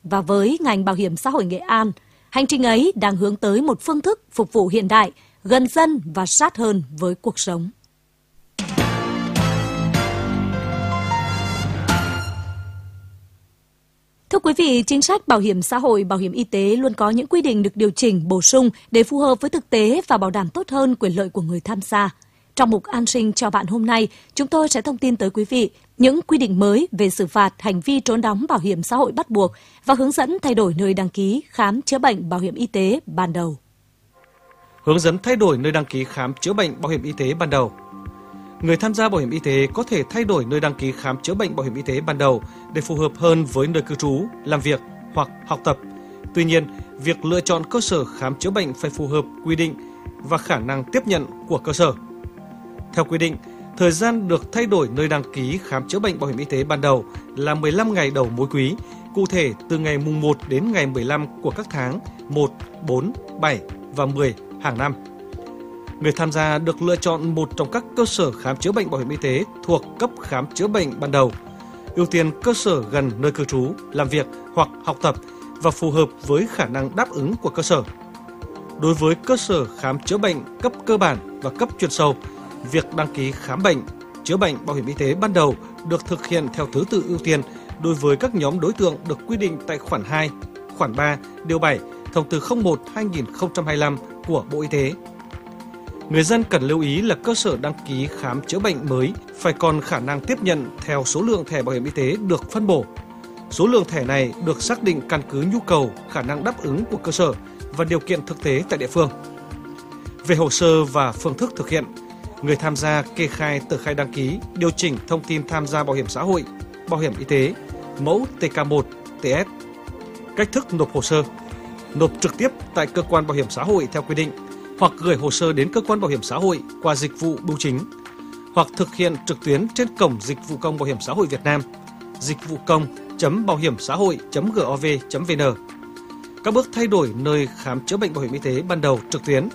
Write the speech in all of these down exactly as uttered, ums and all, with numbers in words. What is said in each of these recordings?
và với ngành bảo hiểm xã hội Nghệ An, hành trình ấy đang hướng tới một phương thức phục vụ hiện đại, gần dân và sát hơn với cuộc sống. Thưa quý vị, chính sách bảo hiểm xã hội, bảo hiểm y tế luôn có những quy định được điều chỉnh, bổ sung để phù hợp với thực tế và bảo đảm tốt hơn quyền lợi của người tham gia. Trong mục An sinh cho bạn hôm nay, chúng tôi sẽ thông tin tới quý vị những quy định mới về xử phạt hành vi trốn đóng bảo hiểm xã hội bắt buộc và hướng dẫn thay đổi nơi đăng ký khám chữa bệnh bảo hiểm y tế ban đầu. Hướng dẫn thay đổi nơi đăng ký khám chữa bệnh bảo hiểm y tế ban đầu. Người tham gia bảo hiểm y tế có thể thay đổi nơi đăng ký khám chữa bệnh bảo hiểm y tế ban đầu để phù hợp hơn với nơi cư trú, làm việc hoặc học tập. Tuy nhiên, việc lựa chọn cơ sở khám chữa bệnh phải phù hợp quy định và khả năng tiếp nhận của cơ sở. Theo quy định, thời gian được thay đổi nơi đăng ký khám chữa bệnh bảo hiểm y tế ban đầu là mười lăm ngày đầu mỗi quý, cụ thể từ ngày mùng một đến ngày mười lăm của các tháng một, bốn, bảy và mười hàng năm. Người tham gia được lựa chọn một trong các cơ sở khám chữa bệnh bảo hiểm y tế thuộc cấp khám chữa bệnh ban đầu, ưu tiên cơ sở gần nơi cư trú, làm việc hoặc học tập và phù hợp với khả năng đáp ứng của cơ sở. Đối với cơ sở khám chữa bệnh cấp cơ bản và cấp chuyên sâu, việc đăng ký khám bệnh, chữa bệnh bảo hiểm y tế ban đầu được thực hiện theo thứ tự ưu tiên đối với các nhóm đối tượng được quy định tại khoản hai, khoản ba, điều bảy, thông tư không một trên hai nghìn không trăm hai mươi lăm của Bộ Y tế. Người dân cần lưu ý là cơ sở đăng ký khám chữa bệnh mới phải còn khả năng tiếp nhận theo số lượng thẻ bảo hiểm y tế được phân bổ. Số lượng thẻ này được xác định căn cứ nhu cầu, khả năng đáp ứng của cơ sở và điều kiện thực tế tại địa phương. Về hồ sơ và phương thức thực hiện, người tham gia kê khai tờ khai đăng ký, điều chỉnh thông tin tham gia bảo hiểm xã hội, bảo hiểm y tế, mẫu T K một, T S. Cách thức nộp hồ sơ: nộp trực tiếp tại cơ quan bảo hiểm xã hội theo quy định, hoặc gửi hồ sơ đến cơ quan bảo hiểm xã hội qua dịch vụ bưu chính, hoặc thực hiện trực tuyến trên cổng dịch vụ công bảo hiểm xã hội Việt Nam, dịch vụ công chấm bảo hiểm xã hội chấm gov chấm vn. Các bước thay đổi nơi khám chữa bệnh bảo hiểm y tế ban đầu trực tuyến.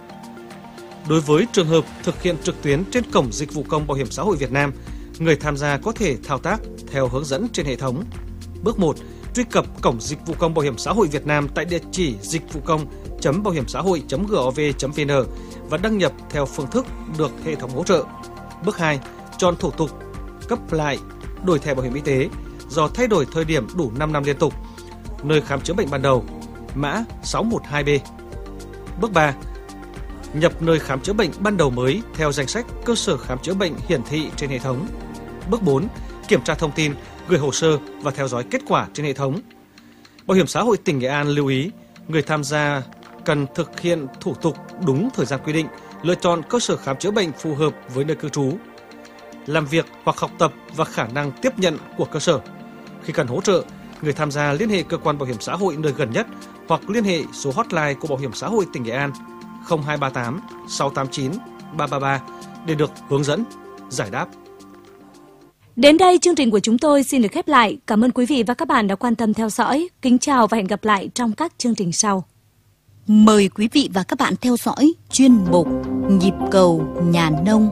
Đối với trường hợp thực hiện trực tuyến trên cổng dịch vụ công bảo hiểm xã hội Việt Nam, người tham gia có thể thao tác theo hướng dẫn trên hệ thống. Bước một, truy cập cổng dịch vụ công bảo hiểm xã hội Việt Nam tại địa chỉ dịch vụ công chấm bảo hiểm xã hội chấm gov chấm vn và đăng nhập theo phương thức được hệ thống hỗ trợ. Bước hai, chọn thủ tục cấp lại đổi thẻ bảo hiểm y tế do thay đổi thời điểm đủ năm năm liên tục, nơi khám chữa bệnh ban đầu, mã sáu một hai B. Bước ba, nhập nơi khám chữa bệnh ban đầu mới theo danh sách cơ sở khám chữa bệnh hiển thị trên hệ thống. Bước bốn, kiểm tra thông tin, gửi hồ sơ và theo dõi kết quả trên hệ thống. Bảo hiểm xã hội tỉnh Nghệ An lưu ý, người tham gia cần thực hiện thủ tục đúng thời gian quy định, lựa chọn cơ sở khám chữa bệnh phù hợp với nơi cư trú, làm việc hoặc học tập và khả năng tiếp nhận của cơ sở. Khi cần hỗ trợ, người tham gia liên hệ cơ quan bảo hiểm xã hội nơi gần nhất hoặc liên hệ số hotline của Bảo hiểm xã hội tỉnh Nghệ An không hai ba tám sáu tám chín ba ba ba để được hướng dẫn, giải đáp. Đến đây chương trình của chúng tôi xin được khép lại. Cảm ơn quý vị và các bạn đã quan tâm theo dõi. Kính chào và hẹn gặp lại trong các chương trình sau. Mời quý vị và các bạn theo dõi chuyên mục Nhịp cầu nhà nông.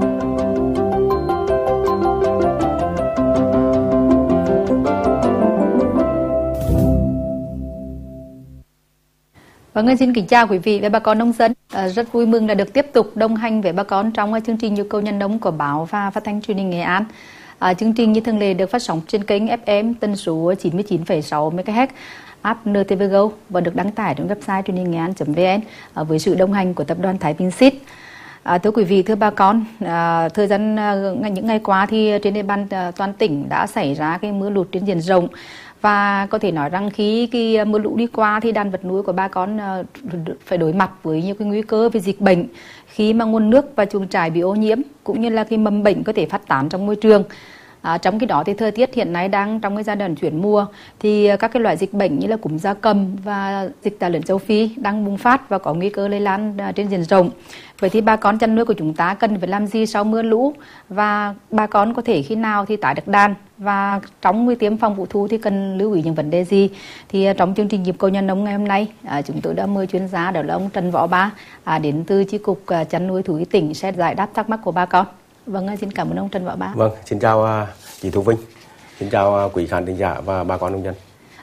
Vâng, xin kính chào quý vị và bà con nông dân. À, rất vui mừng là được tiếp tục đồng hành với bà con trong chương trình Nhịp cầu nhà nông của báo và phát thanh truyền hình Nghệ An. À, chương trình như thường lệ được phát sóng trên kênh ép em tần số chín mươi chín phẩy sáu mê ga héc, app en tê vê Go và được đăng tải trên website truyền hình nghệ an chấm vn à, với sự đồng hành của tập đoàn Thái Bình Seed. À, thưa quý vị, thưa bà con, à, thời gian à, những ngày qua thì trên địa bàn à, toàn tỉnh đã xảy ra cái mưa lụt trên diện rộng. Và có thể nói rằng khi cái mưa lũ đi qua thì đàn vật nuôi của bà con phải đối mặt với nhiều cái nguy cơ về dịch bệnh khi mà nguồn nước và chuồng trại bị ô nhiễm, cũng như là cái mầm bệnh có thể phát tán trong môi trường. À, trong cái đó thì thời tiết hiện nay đang trong cái giai đoạn chuyển mùa thì các cái loại dịch bệnh như là cúm gia cầm và dịch tả lợn châu Phi đang bùng phát và có nguy cơ lây lan trên diện rộng. Vậy thì bà con chăn nuôi của chúng ta cần phải làm gì sau mưa lũ, và bà con có thể khi nào thì tái được đàn, và trong nuôi tiêm phòng vụ thu thì cần lưu ý những vấn đề gì? Thì trong chương trình Nhịp cầu nhà nông ngày hôm nay, à, chúng tôi đã mời chuyên gia, đó là ông Trần Võ Ba, à, đến từ chi cục à, chăn nuôi thú y tỉnh sẽ giải đáp thắc mắc của bà con. Vâng, xin cảm ơn ông Trần Võ Ba. Vâng, xin chào uh, chị Thu Vinh, xin chào uh, quý khán thính giả và bà con nông dân.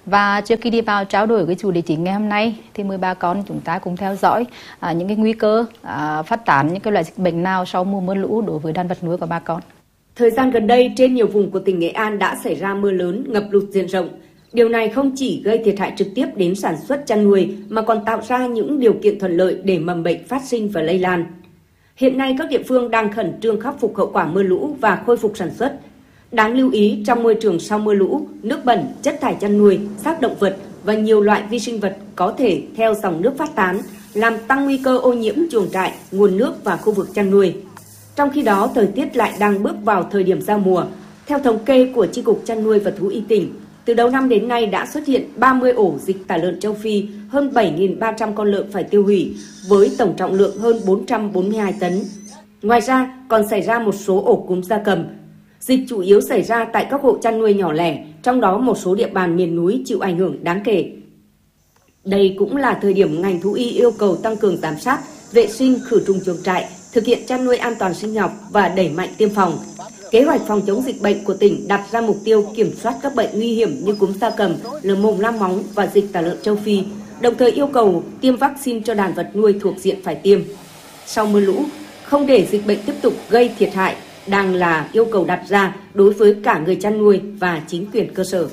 Và trước khi đi vào trao đổi với chủ đề chính ngày hôm nay thì mời bà con chúng ta cùng theo dõi à, những cái nguy cơ à, phát tán những cái loại dịch bệnh nào sau mùa mưa lũ đối với đàn vật nuôi của bà con. Thời gian gần đây, trên nhiều vùng của tỉnh Nghệ An đã xảy ra mưa lớn, ngập lụt diện rộng. Điều này không chỉ gây thiệt hại trực tiếp đến sản xuất chăn nuôi mà còn tạo ra những điều kiện thuận lợi để mầm bệnh phát sinh và lây lan. Hiện nay các địa phương đang khẩn trương khắc phục hậu quả mưa lũ và khôi phục sản xuất. Đáng lưu ý, trong môi trường sau mưa lũ, nước bẩn, chất thải chăn nuôi, xác động vật và nhiều loại vi sinh vật có thể theo dòng nước phát tán, làm tăng nguy cơ ô nhiễm chuồng trại, nguồn nước và khu vực chăn nuôi. Trong khi đó, thời tiết lại đang bước vào thời điểm giao mùa. Theo thống kê của Chi cục Chăn nuôi và Thú y tỉnh, từ đầu năm đến nay đã xuất hiện ba mươi ổ dịch tả lợn châu Phi, hơn bảy nghìn ba trăm con lợn phải tiêu hủy, với tổng trọng lượng hơn bốn trăm bốn mươi hai tấn. Ngoài ra, còn xảy ra một số ổ cúm gia cầm. Dịch chủ yếu xảy ra tại các hộ chăn nuôi nhỏ lẻ, trong đó một số địa bàn miền núi chịu ảnh hưởng đáng kể. Đây cũng là thời điểm ngành thú y yêu cầu tăng cường giám sát, vệ sinh, khử trùng chuồng trại, thực hiện chăn nuôi an toàn sinh học và đẩy mạnh tiêm phòng. Kế hoạch phòng chống dịch bệnh của tỉnh đặt ra mục tiêu kiểm soát các bệnh nguy hiểm như cúm gia cầm, lở mồm long móng và dịch tả lợn châu Phi, đồng thời yêu cầu tiêm vaccine cho đàn vật nuôi thuộc diện phải tiêm. Sau mưa lũ, không để dịch bệnh tiếp tục gây thiệt hại đang là yêu cầu đặt ra đối với cả người chăn nuôi và chính quyền cơ sở.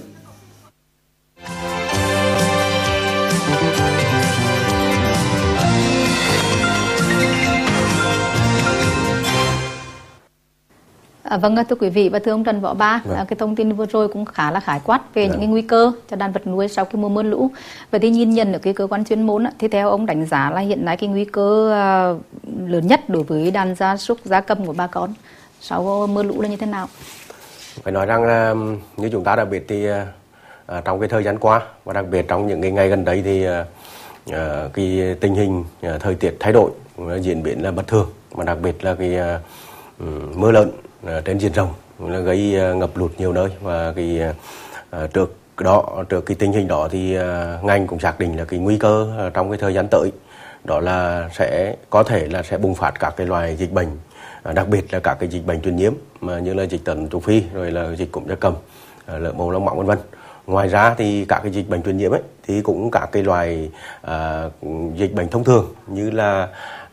À, vâng, thưa quý vị và thưa ông Trần Võ Ba, vâng. à, cái thông tin vừa rồi cũng khá là khái quát về vâng. những cái nguy cơ cho đàn vật nuôi sau khi mùa mưa lũ. Vậy thì nhìn nhận ở cái cơ quan chuyên môn á, thì theo ông đánh giá là hiện nay cái nguy cơ uh, lớn nhất đối với đàn gia súc gia cầm của bà con sau mưa lũ là như thế nào? Phải nói rằng là như chúng ta đã biết thì uh, trong cái thời gian qua và đặc biệt trong những cái ngày gần đây thì uh, cái tình hình uh, thời tiết thay đổi uh, diễn biến là bất thường, mà đặc biệt là cái uh, mưa lớn trên diện rộng là gây ngập lụt nhiều nơi. Và cái uh, trước đó trước cái tình hình đó thì uh, ngành cũng xác định là cái nguy cơ uh, trong cái thời gian tới đó là sẽ có thể là sẽ bùng phát các cái loài dịch bệnh, uh, đặc biệt là các cái dịch bệnh truyền nhiễm mà như là dịch tả châu Phi, rồi là dịch cúm gia cầm, uh, lở mồm long móng vân vân. Ngoài ra thì các cái dịch bệnh truyền nhiễm ấy thì cũng các cái loài uh, dịch bệnh thông thường như là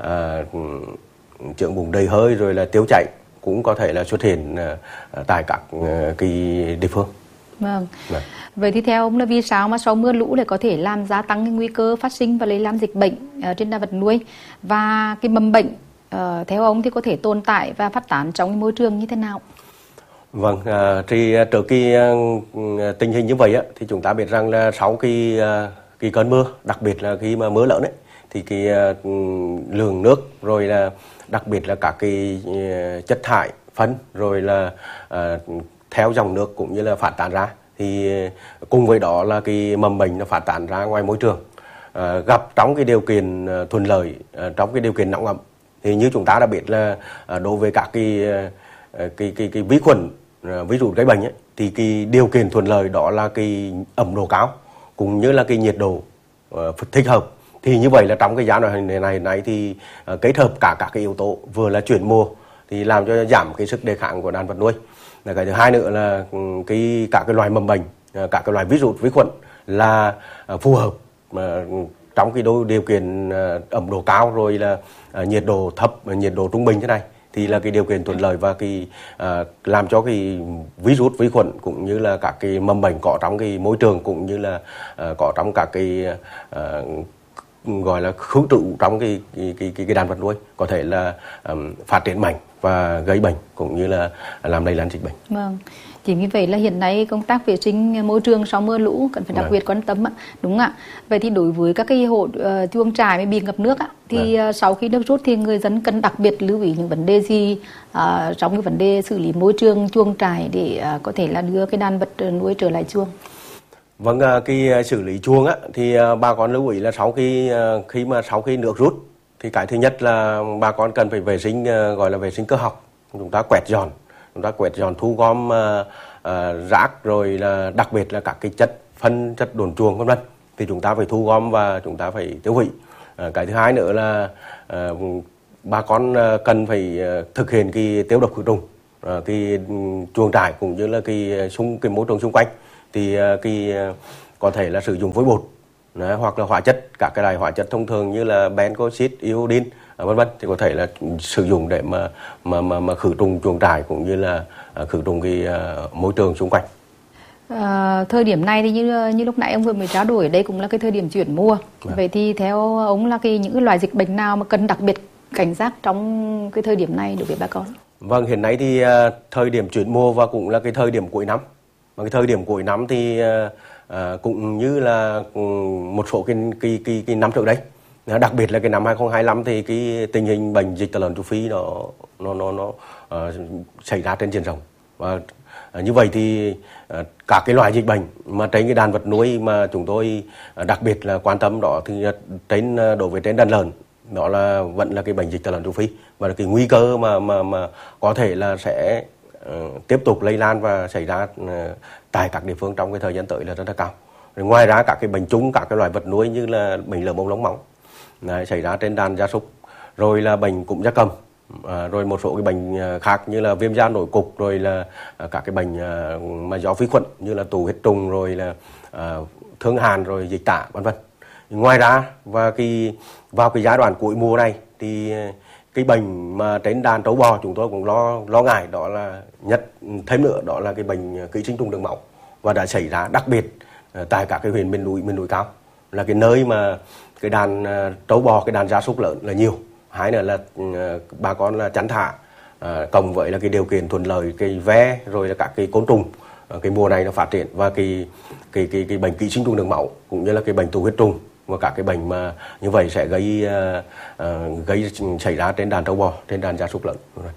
uh, chưởng bùng đầy hơi rồi là tiêu chảy cũng có thể là xuất hiện uh, tại các uh, cái địa phương. Vâng. Vâng. Vậy thì theo ông là vì sao mà sau mưa lũ lại có thể làm gia tăng cái nguy cơ phát sinh và lây lan dịch bệnh uh, trên đàn vật nuôi, và cái mầm bệnh uh, theo ông thì có thể tồn tại và phát tán trong cái môi trường như thế nào? Vâng, uh, thì uh, trước khi uh, tình hình như vậy á, thì chúng ta biết rằng là sau khi uh, cái cơn mưa, đặc biệt là khi mà mưa lớn ấy, thì cái uh, lượng nước rồi là đặc biệt là các cái uh, chất thải, phân rồi là uh, theo dòng nước cũng như là phát tán ra, thì uh, cùng với đó là cái mầm bệnh nó phát tán ra ngoài môi trường. Uh, gặp trong cái điều kiện uh, thuận lợi, uh, trong cái điều kiện nóng ẩm, thì như chúng ta đã biết là uh, đối với các cái uh, cái cái cái vi khuẩn, uh, virus gây bệnh ấy, thì cái điều kiện thuận lợi đó là cái ẩm độ cao cũng như là cái nhiệt độ uh, thích hợp. Thì như vậy là trong cái giai đoạn này này, này thì uh, kết hợp cả các cái yếu tố, vừa là chuyển mùa thì làm cho giảm cái sức đề kháng của đàn vật nuôi. Là cái thứ hai nữa là cái các cái loài mầm bệnh, uh, các cái loài virus vi khuẩn là uh, phù hợp uh, trong cái đôi điều kiện uh, ẩm độ cao rồi là uh, nhiệt độ thấp, uh, nhiệt độ trung bình thế này, thì là cái điều kiện thuận lợi và cái uh, làm cho cái virus vi khuẩn cũng như là các cái mầm bệnh có trong cái môi trường cũng như là uh, có trong các cái uh, gọi là khứ trữ trong cái cái cái cái đàn vật nuôi có thể là um, phát triển mạnh và gây bệnh cũng như là làm lây lan dịch bệnh. Vâng. Chính vì vậy là hiện nay công tác vệ sinh môi trường sau mưa lũ cần phải đặc biệt quan tâm ạ, đúng không ạ? Vậy thì đối với các cái hộ uh, chuồng trại bị ngập nước ạ, thì uh, sau khi nước rút thì người dân cần đặc biệt lưu ý những vấn đề gì uh, trong cái vấn đề xử lý môi trường chuồng trại để uh, có thể là đưa cái đàn vật nuôi trở lại chuồng? Vâng, cái xử lý chuồng á thì bà con lưu ý là sau khi khi mà sau khi nước rút thì cái thứ nhất là bà con cần phải vệ sinh, gọi là vệ sinh cơ học, chúng ta quét dọn, chúng ta quét dọn thu gom uh, uh, rác rồi là đặc biệt là các cái chất phân, chất đồn chuồng vân vân thì chúng ta phải thu gom và chúng ta phải tiêu hủy. Uh, cái thứ hai nữa là uh, bà con uh, cần phải uh, thực hiện cái tiêu độc khử trùng uh, cái chuồng trại cũng như là cái xung cái môi trường xung quanh. Thì cái có thể là sử dụng vôi bột đấy, hoặc là hóa chất, các cái loại hóa chất thông thường như là bencoxit, iodine vân vân thì có thể là sử dụng để mà mà mà, mà khử trùng chuồng trại cũng như là uh, khử trùng cái uh, môi trường xung quanh. À, thời điểm này thì như như lúc nãy ông vừa mới trao đổi, đây cũng là cái thời điểm chuyển mùa. Vâng. Vậy thì theo ông là cái những cái loại dịch bệnh nào mà cần đặc biệt cảnh giác trong cái thời điểm này đối với bà con? Vâng, hiện nay thì uh, thời điểm chuyển mùa và cũng là cái thời điểm cuối năm. Và cái thời điểm cuối năm thì uh, uh, cũng như là um, một số cái cái cái, cái năm trước đây, đặc biệt là cái năm hai không hai lăm thì cái tình hình bệnh dịch tả lợn châu Phi nó nó nó nó uh, xảy ra trên diện rộng. Và uh, như vậy thì uh, các cái loại dịch bệnh mà trên cái đàn vật nuôi mà chúng tôi uh, đặc biệt là quan tâm đó thì uh, trên uh, đối với trên đàn lợn đó là vẫn là cái bệnh dịch tả lợn châu Phi, và cái nguy cơ mà mà mà có thể là sẽ uh, tiếp tục lây lan và xảy ra uh, tại các địa phương trong cái thời gian tới là rất là cao. Rồi ngoài ra các cái bệnh chung, các cái loài vật nuôi như là bệnh lở mồm long móng đấy, xảy ra trên đàn gia súc, rồi là bệnh cúm gia cầm, à, rồi một số cái bệnh khác như là viêm da nổi cục, rồi là à, các cái bệnh à, mà do vi khuẩn như là tụ huyết trùng, rồi là à, thương hàn, rồi dịch tả vân vân. Ngoài ra và cái vào cái giai đoạn cuối mùa này thì cái bệnh mà trên đàn trâu bò chúng tôi cũng lo lo ngại đó là nhất thêm nữa đó là cái bệnh ký sinh trùng đường máu, và đã xảy ra đặc biệt tại các cái huyện miền núi miền núi cao, là cái nơi mà cái đàn trâu bò, cái đàn gia súc lớn là nhiều. Hai nữa là uh, bà con là chăn thả, uh, cộng với là cái điều kiện thuận lợi, cái ve rồi là các cái côn trùng uh, cái mùa này nó phát triển, và cái cái cái cái bệnh ký sinh trùng đường máu cũng như là cái bệnh tụ huyết trùng và các cái bệnh mà như vậy sẽ gây uh, uh, gây xảy ra trên đàn trâu bò, trên đàn gia súc lớn.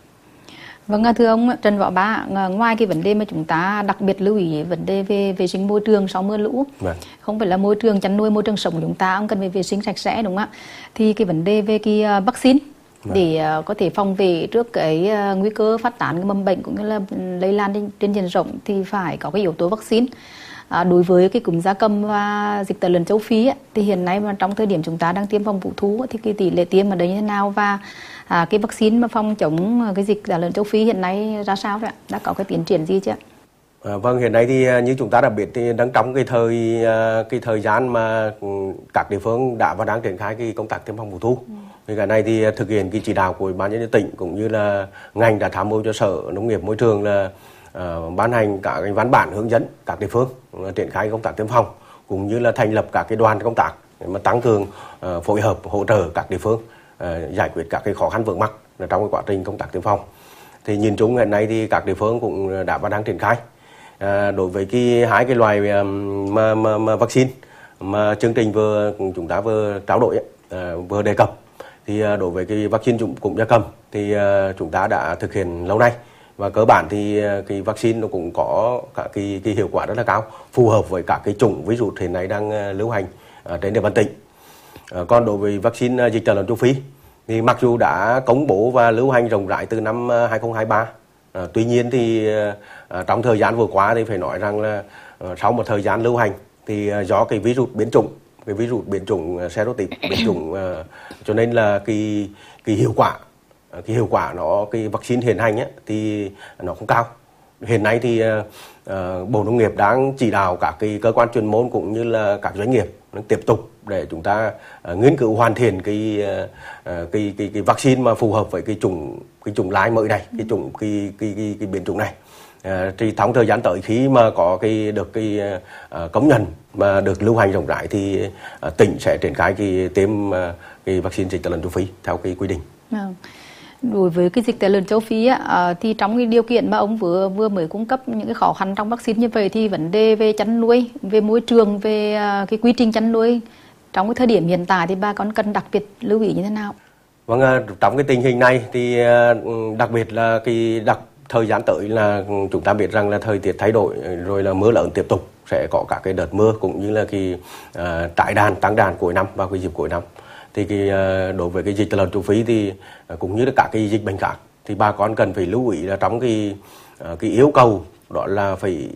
Vâng, thưa ông Trần Võ Bá, ngoài cái vấn đề mà chúng ta đặc biệt lưu ý vấn đề về vệ sinh môi trường sau mưa lũ, vâng. không phải là môi trường chăn nuôi, môi trường sống của chúng ta cũng cần phải vệ sinh sạch sẽ, đúng không ạ? Thì cái vấn đề về cái vaccine vâng. để có thể phòng vệ trước cái nguy cơ phát tán cái mầm bệnh cũng như là lây lan trên, trên diện rộng thì phải có cái yếu tố vaccine. À, đối với cái cúm gia cầm và dịch tả lợn châu Phi ấy, thì hiện nay mà trong thời điểm chúng ta đang tiêm phòng vụ thú ấy, thì cái tỷ lệ tiêm ở đây như thế nào, và à, cái vaccine mà phòng chống cái dịch tả lợn châu Phi hiện nay ra sao vậy ạ? Đã có cái tiến triển gì chưa? À, vâng, hiện nay thì như chúng ta đã biết thì đang trong cái thời cái thời gian mà các địa phương đã và đang triển khai cái công tác tiêm phòng vụ thú. Ừ. Thì cái này thì thực hiện cái chỉ đạo của Ủy ban nhân dân tỉnh cũng như là ngành đã tham mưu cho Sở Nông nghiệp Môi trường là Uh, ban hành các cái văn bản hướng dẫn các địa phương uh, triển khai công tác tiêm phòng, cũng như là thành lập các cái đoàn công tác để mà tăng cường uh, phối hợp hỗ trợ các địa phương uh, giải quyết các cái khó khăn vướng mắc trong cái quá trình công tác tiêm phòng. Thì nhìn chung hiện nay thì các địa phương cũng đã và đang triển khai uh, đối với cái hai cái loài um, mà, mà, mà vaccine mà chương trình vừa chúng ta vừa trao đổi uh, vừa đề cập, thì uh, đối với cái vaccine cúm gia cầm thì uh, chúng ta đã thực hiện lâu nay. Và cơ bản thì cái vaccine nó cũng có cả cái, cái hiệu quả rất là cao, phù hợp với các cái chủng virus hiện nay đang lưu hành trên địa bàn tỉnh. À, còn đối với vaccine dịch tả lợn châu Phi thì mặc dù đã công bố và lưu hành rộng rãi từ năm hai không hai ba, à, tuy nhiên thì à, trong thời gian vừa qua thì phải nói rằng là à, sau một thời gian lưu hành thì à, do cái virus biến chủng, cái virus biến chủng serotype biến chủng, à, cho nên là cái cái hiệu quả cái hiệu quả nó cái vaccine hiện hành ấy, thì nó không cao. Hiện nay thì uh, Bộ Nông nghiệp đang chỉ đạo các cái cơ quan chuyên môn cũng như là các doanh nghiệp tiếp tục để chúng ta uh, nghiên cứu hoàn thiện cái, uh, cái cái cái vaccine mà phù hợp với cái chủng cái chủng lai mới này, cái chủng cái cái cái, cái biến chủng này. Uh, thì trong thời gian tới khi mà có cái được cái uh, công nhận mà được lưu hành rộng rãi thì uh, tỉnh sẽ triển khai cái tiêm uh, cái vaccine dịch tả lợn châu Phi theo cái quy định. Ừ. Đối với cái dịch tả lợn châu Phi á, thì trong cái điều kiện mà ông vừa vừa mới cung cấp những cái khó khăn trong vaccine như vậy thì vấn đề về chăn nuôi, về môi trường, về cái quy trình chăn nuôi trong cái thời điểm hiện tại thì bà con cần đặc biệt lưu ý như thế nào? Vâng, trong cái tình hình này thì đặc biệt là cái đặc thời gian tới là chúng ta biết rằng là thời tiết thay đổi, rồi là mưa lớn tiếp tục, sẽ có các cái đợt mưa cũng như là cái uh, tái đàn tăng đàn cuối năm vào cái dịp cuối năm. Thì cái đối với cái dịch tả lợn châu Phi thì cũng như là các cái dịch bệnh khác thì bà con cần phải lưu ý là trong cái cái yêu cầu đó là phải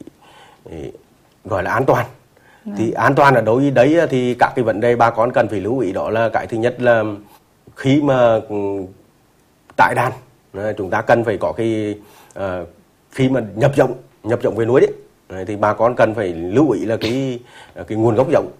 gọi là an toàn. Ừ. Thì an toàn ở đối với đấy thì các cái vấn đề bà con cần phải lưu ý đó là cái thứ nhất là khi mà tái đàn chúng ta cần phải có cái uh, khi mà nhập giống nhập giống về nuôi đấy Đấy, thì bà con cần phải lưu ý là cái cái nguồn gốc giống